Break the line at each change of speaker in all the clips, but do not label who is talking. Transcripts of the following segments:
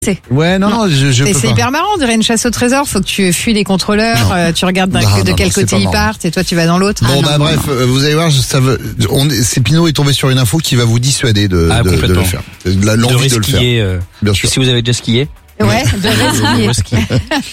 Ouais, non, je peux
C'est
pas.
hyper marrant, on dirait une chasse au trésor. Faut que tu fuis les contrôleurs, tu regardes de quel
c'est
côté
pas
ils
marrant.
partent et toi tu vas dans l'autre.
Bon, bref, vous allez voir, Pinot est tombé sur une info qui va vous dissuader de le faire. L'envie de le faire. Bien sûr.
Si vous avez déjà skié.
Ouais, de reskier.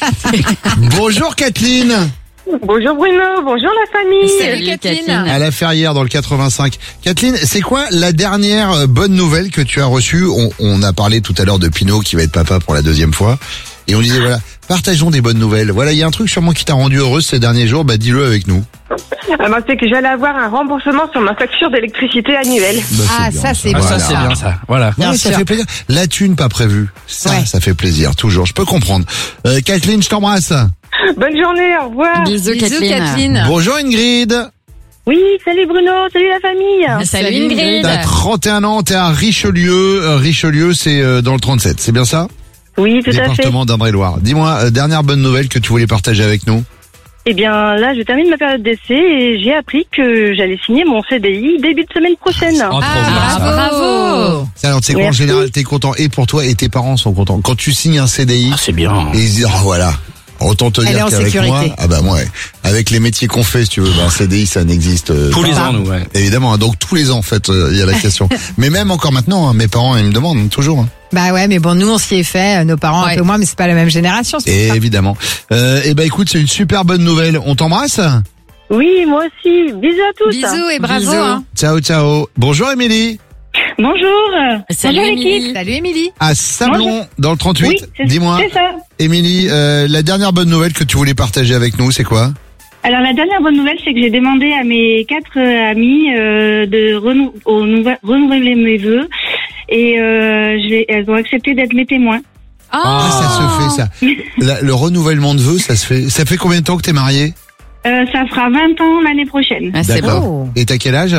Bonjour Kathleen.
Bonjour Bruno, bonjour la famille.
Salut Kathleen.
À la Ferrière dans le 85. Kathleen, c'est quoi la dernière bonne nouvelle que tu as reçue? On a parlé tout à l'heure de Pinot qui va être papa pour la deuxième fois. Et on disait voilà, partageons des bonnes nouvelles. Voilà, il y a un truc sûrement qui t'a rendu heureuse ces derniers jours, bah dis-le avec nous.
C'est que j'allais avoir un remboursement sur ma facture d'électricité annuelle.
Ah, ça c'est
Ah,
bon.
ça c'est bien ça. Voilà.
Bien
Ouais, ça
sûr.
fait plaisir. La thune pas prévue. Ça fait plaisir, toujours. Je peux comprendre. Kathleen, je t'embrasse.
Bonne journée, au revoir.
Bisous Kathleen.
Bonjour Ingrid.
Oui, salut Bruno, salut la famille.
Salut Ingrid.
T'as 31 ans, t'es à Richelieu. Richelieu, c'est dans le 37, c'est bien ça?
Oui, tout à fait.
Département d'Indre-et-Loire. Dis-moi, dernière bonne nouvelle que tu voulais partager avec nous.
Eh bien, là, je termine ma période d'essai et j'ai appris que j'allais signer mon CDI début de semaine prochaine.
Oh, trop bien, ça.
Bravo.
Alors, tu sais quoi, en
Merci.
général, t'es content et pour toi et tes parents sont contents. Quand tu signes un CDI,
Ah, c'est bien.
et ils se disent, oh, voilà. Autant te
Elle est
dire
en
qu'avec
sécurité.
moi, ouais. Avec les métiers qu'on fait, si tu veux, un CDI, ça n'existe
Tous les
pas.
ans, nous, ouais.
Évidemment, hein, donc tous les ans, en fait, il y a la question. Mais même encore maintenant, hein, mes parents, ils me demandent toujours. Hein.
Bah ouais, mais bon, nous on s'y est fait, nos parents un peu moins, mais c'est pas la même génération. C'est
Et
pour ça.
évidemment. Et ben écoute, c'est une super bonne nouvelle. On t'embrasse.
Oui, moi aussi. Bisous à tous.
Bisous et bravo.
Bisous.
Hein.
Ciao, ciao. Bonjour Émilie.
Bonjour.
Salut
Bonjour
Émilie.
l'équipe.
Salut Émilie.
À Sablon, dans le 38.
Oui,
Dis-moi,
c'est ça.
Émilie, la dernière bonne nouvelle que tu voulais partager avec nous, c'est quoi?
Alors la dernière bonne nouvelle, c'est que j'ai demandé à mes 4 amis de renouveler mes vœux et elles ont accepté d'être mes témoins.
Ah, ça se fait, ça. Le renouvellement de vœux, ça se fait. Ça fait combien de temps que t'es mariée?
Ça fera 20 ans l'année prochaine.
Ah, c'est
D'accord.
beau.
Et t'as quel âge?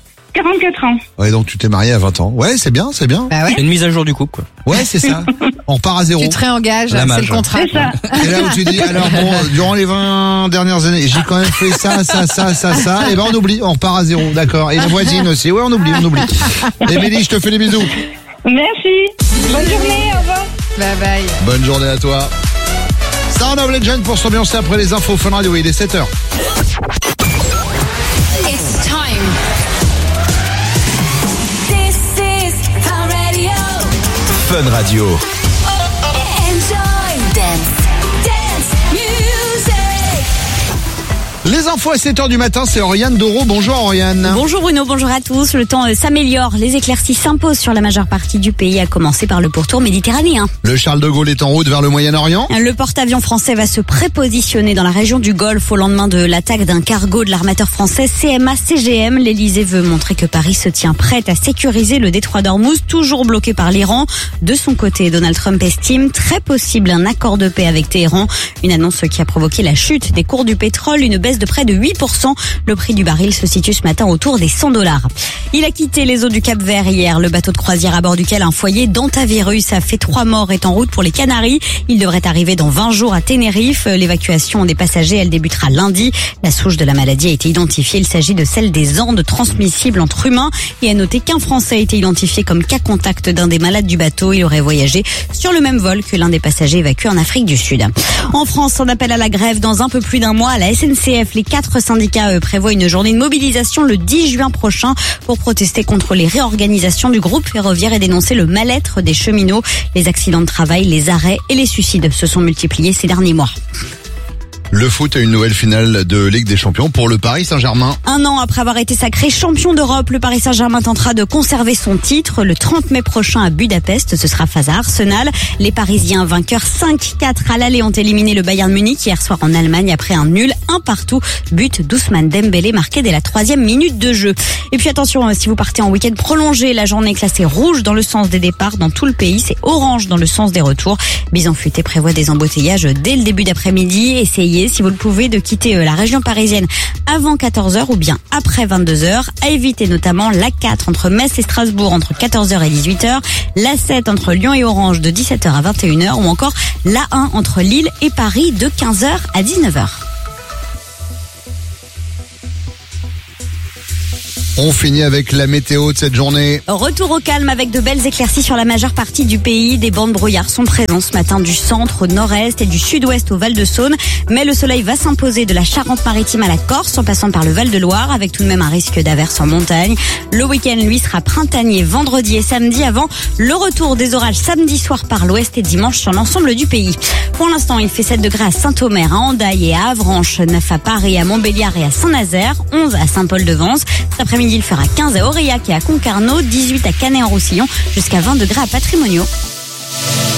44 ans.
Ouais, donc tu t'es mariée à 20 ans. Ouais, c'est bien, c'est bien.
Bah ouais.
C'est une mise à jour du couple, quoi.
Ouais, c'est ça. On repart à zéro.
Tu te réengages,
La
c'est
mage.
le contrat.
C'est ça.
C'est là où tu dis, alors bon, durant les 20 dernières années, j'ai quand même fait ça, et ben on oublie, on repart à zéro, d'accord. Et la voisine aussi, ouais, on oublie. Émilie, je te fais des bisous.
Merci. Bonne journée, au revoir.
Bye bye.
Bonne journée à toi. Sound of Legend pour s'ambiancer après les infos Fun Radio, il est 7h.
It's time. This is Fun Radio.
Fun Radio.
Enjoy dance music.
Les infos à 7h du matin, c'est Oriane Doro. Bonjour Oriane.
Bonjour Bruno, bonjour à tous. Le temps s'améliore. Les éclaircies s'imposent sur la majeure partie du pays, à commencer par le pourtour méditerranéen.
Le Charles de Gaulle est en route vers le Moyen-Orient.
Le porte-avions français va se prépositionner dans la région du Golfe au lendemain de l'attaque d'un cargo de l'armateur français CMA-CGM. L'Elysée veut montrer que Paris se tient prête à sécuriser le détroit d'Ormuz, toujours bloqué par l'Iran. De son côté, Donald Trump estime très possible un accord de paix avec Téhéran. Une annonce qui a provoqué la chute des cours du pétrole, une baisse de près de 8%. Le prix du baril se situe ce matin autour des $100. Il a quitté les eaux du Cap-Vert hier. Le bateau de croisière à bord duquel un foyer d'hantavirus a fait 3 morts est en route pour les Canaries. Il devrait arriver dans 20 jours à Tenerife. L'évacuation des passagers, elle débutera lundi. La souche de la maladie a été identifiée. Il s'agit de celle des andes transmissibles entre humains. Et à noter qu'un Français a été identifié comme cas contact d'un des malades du bateau. Il aurait voyagé sur le même vol que l'un des passagers évacués en Afrique du Sud. En France, on appelle à la grève dans un peu plus d'un mois à la SNCF. Les 4 syndicats prévoient une journée de mobilisation le 10 juin prochain pour protester contre les réorganisations du groupe ferroviaire et dénoncer le mal-être des cheminots. Les accidents de travail, les arrêts et les suicides se sont multipliés ces derniers mois.
Le foot a une nouvelle finale de Ligue des Champions pour le Paris Saint-Germain.
Un an après avoir été sacré champion d'Europe, le Paris Saint-Germain tentera de conserver son titre. Le 30 mai prochain à Budapest, ce sera face à Arsenal. Les Parisiens vainqueurs 5-4 à l'aller ont éliminé le Bayern Munich hier soir en Allemagne après un nul 1-1. But d'Ousmane Dembélé marqué dès la 3e minute de jeu. Et puis attention, si vous partez en week-end prolongé, la journée est classée rouge dans le sens des départs dans tout le pays. C'est orange dans le sens des retours. Bison Futé prévoit des embouteillages dès le début d'après-midi. Essayez, si vous le pouvez, de quitter la région parisienne avant 14h ou bien après 22h. À éviter notamment l'A4 entre Metz et Strasbourg entre 14h et 18h, l'A7 entre Lyon et Orange de 17h à 21h ou encore l'A1 entre Lille et Paris de 15h à 19h.
On finit avec la météo de cette journée.
Retour au calme avec de belles éclaircies sur la majeure partie du pays. Des bancs de brouillard sont présents ce matin du centre au nord-est et du sud-ouest au Val-de-Saône. Mais le soleil va s'imposer de la Charente-Maritime à la Corse en passant par le Val-de-Loire avec tout de même un risque d'averse en montagne. Le week-end, lui, sera printanier vendredi et samedi avant le retour des orages samedi soir par l'ouest et dimanche sur l'ensemble du pays. Pour l'instant, il fait 7 degrés à Saint-Omer, à Hendaye et à Avranches, 9 à Paris, à Montbéliard et à Saint-Nazaire, 11 à Saint-Paul-de-Vence. Cet après-midi, il fera 15 à Aurillac et à Concarneau, 18 à Canet-en-Roussillon, jusqu'à 20 degrés à Patrimoniaux.